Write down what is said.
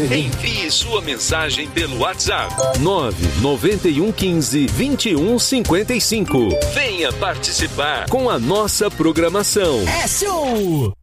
Envie sua mensagem pelo WhatsApp 99115-2155. Venha participar com a nossa programação. É show!